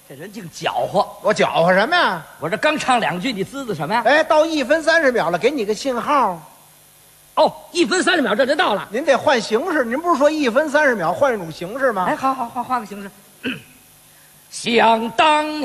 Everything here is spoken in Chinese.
这人净搅和。 我搅和什么呀？ 我这刚唱2句，你滋滋什么呀？ 哎，到1分30秒了，给你个信号。 哦，1分30秒这就到了。 您得换形式，您不是说1分30秒换一种形式吗？ 哎，好，换个形式。想当